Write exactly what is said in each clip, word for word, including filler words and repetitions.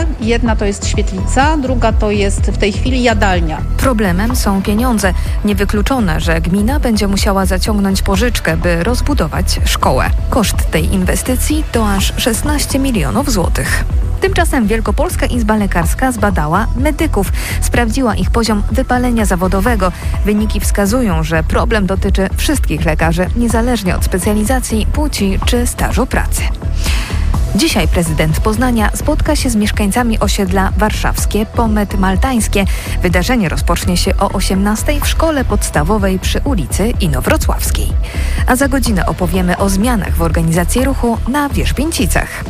Jedna to jest świetlica, druga to jest w tej chwili jadalnia. Problemem są pieniądze. Niewykluczone, że gmina będzie musiała zaciągnąć pożyczkę, by rozbudować szkołę. Koszt tej inwestycji to aż szesnaście milionów złotych. Tymczasem Wielkopolska Izba Lekarska zbadała medyków. Sprawdziła ich poziom wypalenia zawodowego. Wyniki wskazują, że problem dotyczy wszystkich lekarzy, niezależnie od specjalizacji, płci czy stażu pracy. Dzisiaj prezydent Poznania spotka się z mieszkańcami osiedla warszawskie Pomet Maltańskie. Wydarzenie rozpocznie się o osiemnastej w szkole podstawowej przy ulicy Inowrocławskiej. A za godzinę opowiemy o zmianach w organizacji ruchu na Wierzbięcicach.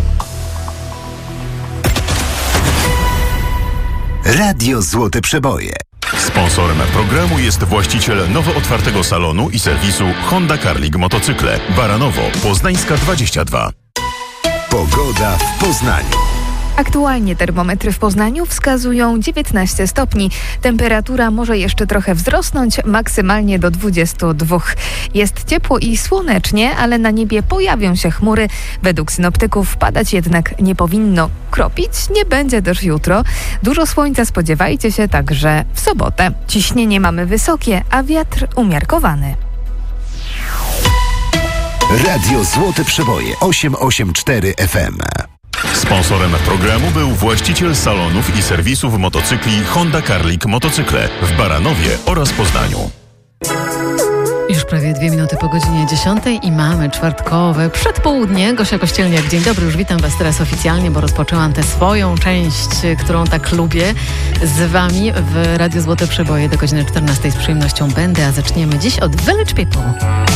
Radio Złote Przeboje. Sponsorem programu jest właściciel nowo otwartego salonu i serwisu Honda Carling Motocykle. Baranowo, Poznańska dwadzieścia dwa. Pogoda w Poznaniu. Aktualnie termometry w Poznaniu wskazują dziewiętnaście stopni. Temperatura może jeszcze trochę wzrosnąć, maksymalnie do dwudziestu dwóch. Jest ciepło i słonecznie, ale na niebie pojawią się chmury. Według synoptyków padać jednak nie powinno. Kropić nie będzie też jutro. Dużo słońca spodziewajcie się także w sobotę. Ciśnienie mamy wysokie, a wiatr umiarkowany. Radio Złote Przeboje osiem osiem cztery F M. Sponsorem programu był właściciel salonów i serwisów motocykli Honda Carling Motocykle w Baranowie oraz Poznaniu. Już prawie dwie minuty po godzinie dziesiątej i mamy czwartkowe przedpołudnie. Gosia Kościelniak, dzień dobry, już witam Was teraz oficjalnie, bo rozpoczęłam tę swoją część, którą tak lubię, z Wami w Radio Złote Przeboje do godziny czternastej z przyjemnością będę, a zaczniemy dziś od Village People.